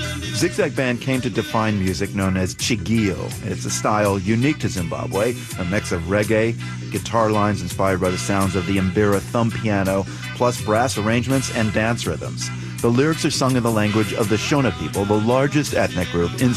Zigzag Band came to define music known as chigio. It's a style unique to Zimbabwe, a mix of reggae, guitar lines inspired by the sounds of the mbira thumb piano, plus brass arrangements and dance rhythms. The lyrics are sung in the language of the Shona people, the largest ethnic group in